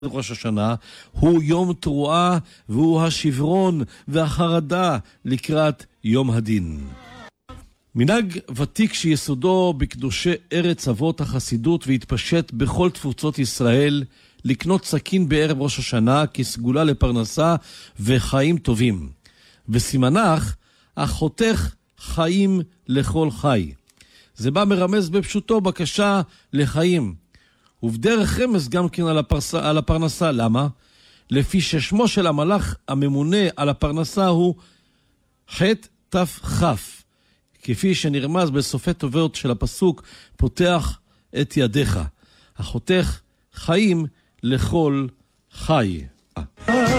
ראש השנה הוא יום תרועה והוא השברון והחרדה לקראת יום הדין. מנהג ותיק שיסודו בקדושי ארץ אבות החסידות והתפשט בכל תפוצות ישראל לקנות סכין בערב ראש השנה כסגולה לפרנסה וחיים טובים. וסימנך החותך חיים לכל חי. זה בא מרמז בפשוטו בקשה לחיים. ובדרך רמז גם כן על הפרנסה. למה? לפי ששמו של המלאך הממונה על הפרנסה הוא ח' ת' כ', כפי שנרמז בסופי תובות של הפסוק פותח את ידיך, החותך חיים לכל חי.